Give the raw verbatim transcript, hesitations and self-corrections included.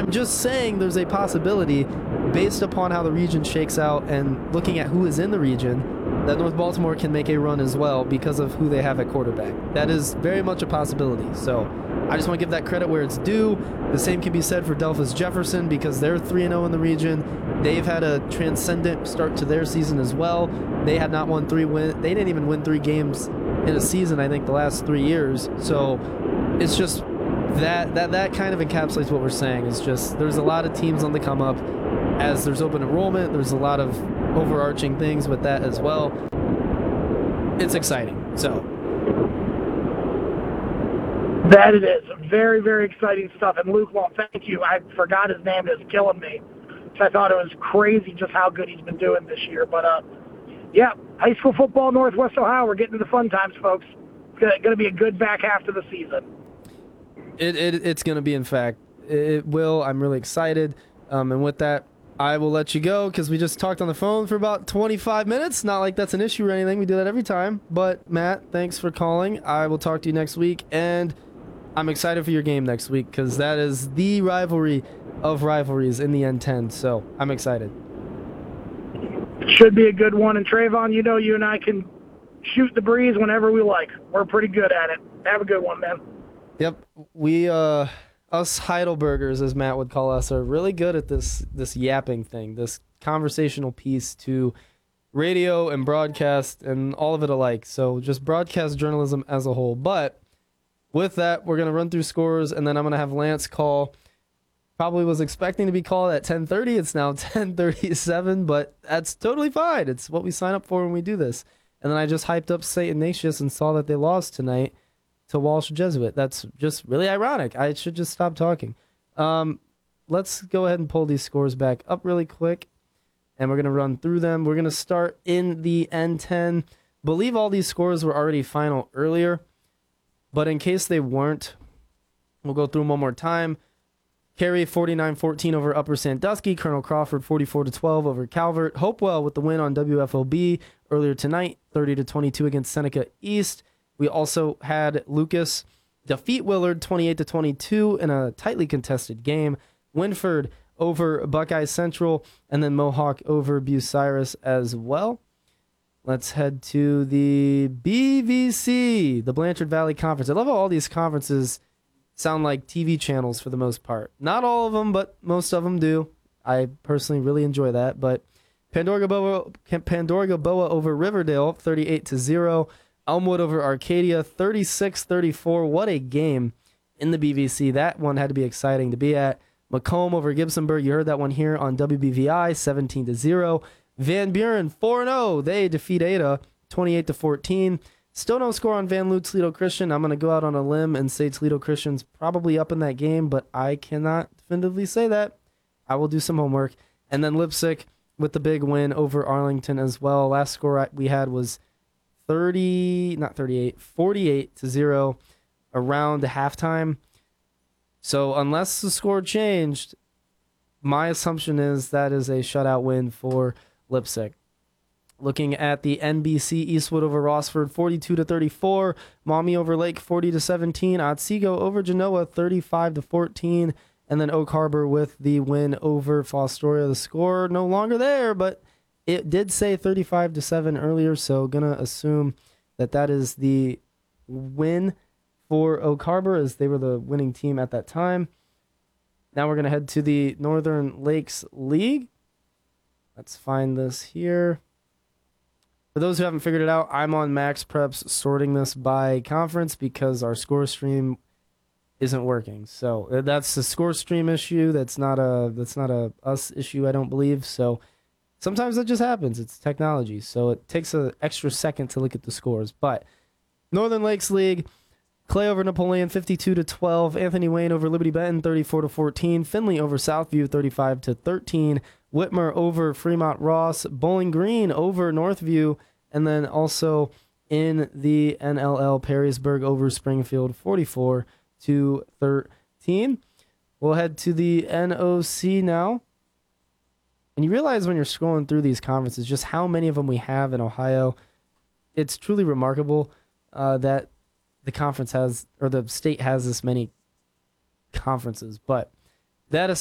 I'm just saying there's a possibility, based upon how the region shakes out and looking at who is in the region, that North Baltimore can make a run as well because of who they have at quarterback. That is very much a possibility. So I just want to give that credit where it's due. The same can be said for Delphus Jefferson because they're three and oh in the region. They've had a transcendent start to their season as well. They had not won three win. They didn't even win three games in a season, I think, the last three years. So it's just that that that kind of encapsulates what we're saying. It's just there's a lot of teams on the come up as there's open enrollment. There's a lot of overarching things with that as well. It's exciting. So that it is. Very, very exciting stuff. And Luke, well, thank you. I forgot his name. It's killing me. So I thought it was crazy just how good he's been doing this year. But, uh, yeah, high school football, Northwest Ohio. We're getting to the fun times, folks. It's going to be a good back half to the season. It, it It's going to be, in fact. It will. I'm really excited. Um, and with that, I will let you go because we just talked on the phone for about twenty-five minutes. Not like that's an issue or anything. We do that every time. But, Matt, thanks for calling. I will talk to you next week. And I'm excited for your game next week because that is the rivalry of rivalries in the N ten. So I'm excited. Should be a good one. And Trayvon, you know you and I can shoot the breeze whenever we like. We're pretty good at it. Have a good one, man. Yep. We, uh, us Heidelbergers, as Matt would call us, are really good at this, this yapping thing, this conversational piece to radio and broadcast and all of it alike. So just broadcast journalism as a whole. But with that, we're going to run through scores, and then I'm going to have Lance call. Probably was expecting to be called at ten thirty. It's now ten thirty-seven, but that's totally fine. It's what we sign up for when we do this. And then I just hyped up Saint Ignatius and saw that they lost tonight to Walsh Jesuit. That's just really ironic. I should just stop talking. Um, let's go ahead and pull these scores back up really quick, and we're going to run through them. We're going to start in the N ten. Believe all these scores were already final earlier, but in case they weren't, we'll go through them one more time. Cary forty-nine fourteen over Upper Sandusky. Colonel Crawford forty-four to twelve over Calvert. Hopewell with the win on W F O B earlier tonight, thirty to twenty-two against Seneca East. We also had Lucas defeat Willard twenty-eight to twenty-two in a tightly contested game. Winford over Buckeye Central, and then Mohawk over Bucyrus as well. Let's head to the B V C, the Blanchard Valley Conference. I love how all these conferences sound like T V channels for the most part. Not all of them, but most of them do. I personally really enjoy that. But Pandora Gaboa, Pandora Gaboa over Riverdale, thirty-eight to zero. Elmwood over Arcadia, thirty-six thirty-four. What a game in the B V C. That one had to be exciting to be at. Macomb over Gibsonburg. You heard that one here on W B V I, seventeen to zero. Van Buren, four and oh. They defeat Ada, twenty-eight to fourteen. Still no score on Van Loo Toledo Christian. I'm going to go out on a limb and say Toledo Christian's probably up in that game, but I cannot definitively say that. I will do some homework. And then Lipsick with the big win over Arlington as well. Last score we had was thirty, not thirty-eight, forty-eight to zero around halftime. So unless the score changed, my assumption is that is a shutout win for Lipsick. Looking at the N B C, Eastwood over Rossford, forty-two to thirty-four. Maumee over Lake, forty to seventeen. Otsego over Genoa, thirty-five to fourteen. And then Oak Harbor with the win over Fostoria. The score no longer there, but it did say thirty-five to seven earlier, so gonna assume that that is the win for Oak Harbor, as they were the winning team at that time. Now we're gonna head to the Northern Lakes League. Let's find this here. For those who haven't figured it out, I'm on Max Preps sorting this by conference because our score stream isn't working. So that's a score stream issue. That's not a that's not a us issue, I don't believe. So sometimes that just happens. It's technology. So it takes an extra second to look at the scores. But Northern Lakes League, Clay over Napoleon, fifty-two to twelve. Anthony Wayne over Liberty Benton, thirty-four to fourteen. Finley over Southview, thirty-five to thirteen. Whitmer over Fremont Ross. Bowling Green over Northview. And then also in the N L L, Perrysburg over Springfield, forty-four to thirteen. We'll head to the N O C now. And you realize when you're scrolling through these conferences just how many of them we have in Ohio. It's truly remarkable uh, that the conference has, or the state has this many conferences. But that